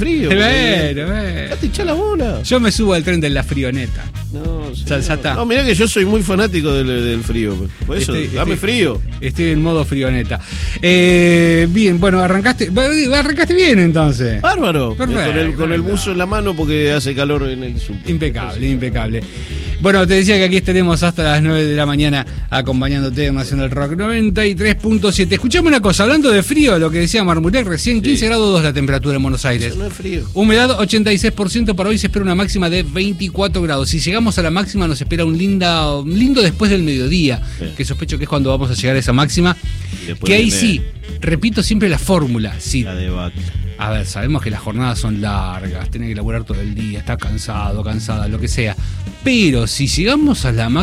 frío. Bueno. Te echá la bola. Yo me subo al tren de la frioneta. No, Ya está. No, mirá que yo soy muy fanático del frío. Por eso, dame frío. Estoy en modo frioneta. Bien, bueno, arrancaste bien entonces. Bárbaro. Perfecto. Con el buzo en la mano porque hace calor en el subte. Impecable. Bueno, te decía que aquí estaremos hasta las 9 de la mañana acompañándote en Nacional Rock 93.7. Escuchame una cosa, hablando de frío, lo que decía Marmurek recién, 15 grados 2 la temperatura en Buenos Aires. Eso no es frío. Humedad 86%, para hoy se espera una máxima de 24 grados. Si llegamos a la máxima nos espera un lindo después del mediodía, que sospecho que es cuando vamos a llegar a esa máxima. Que ahí sí, repito siempre la fórmula. Sí. La debacle. A ver, sabemos que las jornadas son largas, tenés que laburar todo el día, estás cansado, cansada, lo que sea. Pero si llegamos a la máxima